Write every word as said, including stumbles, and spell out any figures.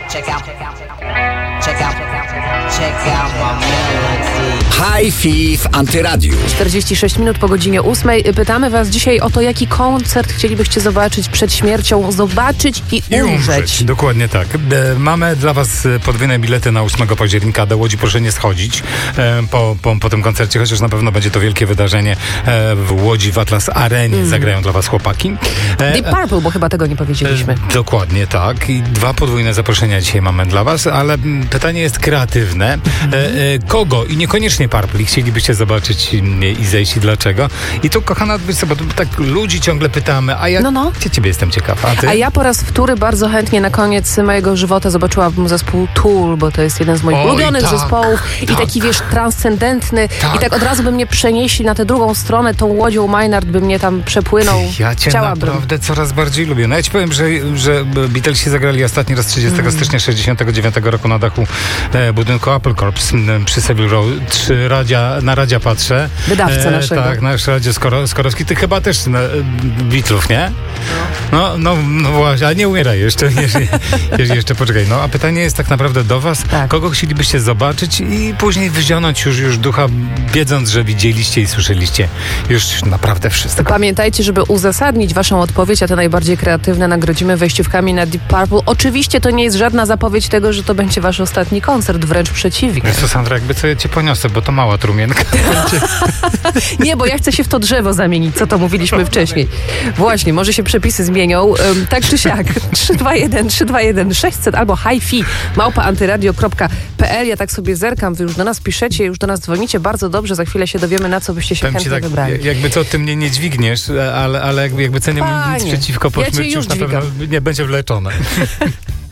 Check out, check out, check out, check out my melody. Hi-Fi w Antyradiu. czterdzieści sześć minut po godzinie ósmej. Pytamy was dzisiaj o to, jaki koncert chcielibyście zobaczyć przed śmiercią, zobaczyć i, I umrzeć. umrzeć. Dokładnie tak. E, mamy dla was podwójne bilety na ósmego października. Do Łodzi proszę nie schodzić e, po, po, po tym koncercie, chociaż na pewno będzie to wielkie wydarzenie e, w Łodzi, w Atlas Arenie. Mm. Zagrają dla was chłopaki. E, Deep Purple, bo chyba tego nie powiedzieliśmy. E, dokładnie tak. I dwa podwójne zaproszenia dzisiaj mamy dla was, ale m, pytanie jest kreatywne. E, e, kogo i niekoniecznie Purple chcielibyście zobaczyć i zejść i dlaczego? I tu, kochana, wiesz co, bo tu tak ludzi ciągle pytamy, a ja no, no. Cię, ciebie jestem ciekaw. A, ty? a ja po raz wtóry bardzo chętnie na koniec mojego żywota zobaczyłabym zespół Tool, bo to jest jeden z moich Oj, ulubionych tak, zespołów tak. i taki, wiesz, transcendentny Tak. i tak od razu by mnie przenieśli na tę drugą stronę, tą łodzią Maynard by mnie tam przepłynął. Ja cię Chciałabym. naprawdę coraz bardziej lubię. No ja ci powiem, że, że Beatlesi zagrali ostatni raz trzydziestego stycznia sześćdziesiątego dziewiątego roku na dachu e, budynku Apple Corps m, przy Savile Row. Trzy radia, na radia patrzę. Wydawcę naszego. Tak, nasz radio Skoro, Skorowski. Ty chyba też na, e, Beatlów, nie? No, no, no właśnie, a nie umieraj jeszcze, jeszcze, jeszcze, jeszcze poczekaj. No, a pytanie jest tak naprawdę do was, Tak. kogo chcielibyście zobaczyć i później wyzionąć już, już ducha, wiedząc, że widzieliście i słyszeliście już naprawdę wszystko. Pamiętajcie, żeby uzasadnić waszą odpowiedź, a te najbardziej kreatywne nagrodzimy wejściówkami na Deep Purple. Oczywiście to nie jest żadna zapowiedź tego, że to będzie wasz ostatni koncert, wręcz przeciwnie. Wiesz co, Sandra, jakby co ja cię poniosę, bo to mała trumienka. Nie, bo ja chcę się w to drzewo zamienić, co to mówiliśmy wcześniej. Właśnie, może się przepisy zmienią, um, tak czy siak. trzy dwa jeden trzy dwa jeden sześćset albo hi-fi małpa antyradio kropka p l. Ja tak sobie zerkam, wy już do nas piszecie, już do nas dzwonicie, bardzo dobrze, za chwilę się dowiemy, na co byście się Powiem chętnie ci tak, wybrali. jakby co, ty mnie nie dźwigniesz, ale, ale jakby, jakby co nie mam nic Panie, przeciwko po ja cię śmierci, już już na dźwigam. pewno nie będzie wleczone.